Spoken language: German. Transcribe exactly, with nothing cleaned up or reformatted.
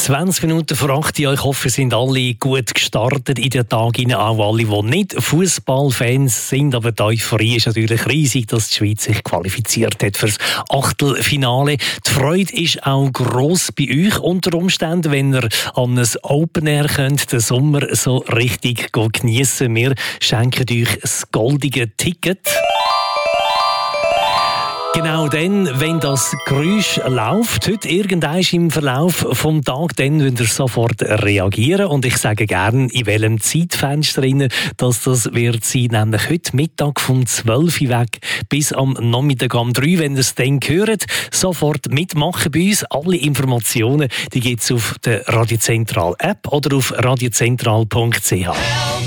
zwanzig Minuten vor acht Uhr. Ich hoffe, sind alle gut gestartet in den Tag hinein. Auch alle, die nicht Fußballfans sind. Aber die Euphorie ist natürlich riesig, dass die Schweiz sich qualifiziert hat für das Achtelfinale. Die Freude ist auch gross bei euch. Unter Umständen, wenn ihr an ein Open Air könnt, den Sommer so richtig geniessen. Wir schenken euch das goldige Ticket. Genau dann, wenn das Geräusch läuft, heute irgendwann im Verlauf des Tages, dann müsst ihr sofort reagieren. Und ich sage gerne, in welchem Zeitfenster dass das wird sein, nämlich heute Mittag vom zwölf Uhr weg bis am Nachmittag um drei Uhr. Wenn ihr es dann hört, sofort mitmachen bei uns. Alle Informationen, die gibt es auf der Radio Zentral App oder auf radiozentral punkt c h.